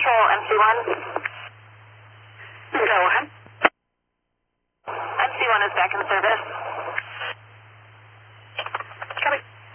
Control, MC1. Go ahead. MC1 is back in service.